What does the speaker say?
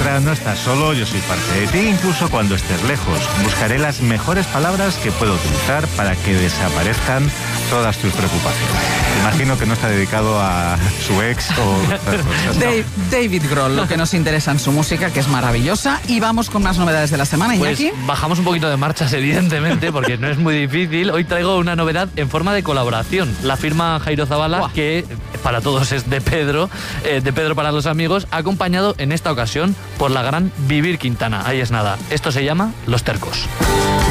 Ahora no estás solo, yo soy parte de ti, incluso cuando estés lejos. Buscaré las mejores palabras que puedo utilizar para que desaparezcan todas tus preocupaciones. Imagino que no está dedicado a su ex o otras cosas, ¿no? David Grohl, lo que nos interesa en su música, que es maravillosa. Y vamos con más novedades de la semana, Iñaki. Pues bajamos un poquito de marchas, evidentemente, porque no es muy difícil. Hoy traigo una novedad en forma de colaboración. La firma Jairo Zabala, que para todos es de Pedro para los amigos, acompañado en esta ocasión por la gran Vivir Quintana. Ahí es nada. Esto se llama Los Tercos.